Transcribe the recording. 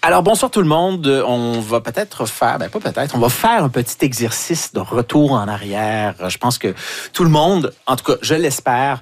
Alors, bonsoir tout le monde. On va peut-être faire, pas peut-être, on va faire un petit exercice de retour en arrière. Je pense que tout le monde, en tout cas, je l'espère,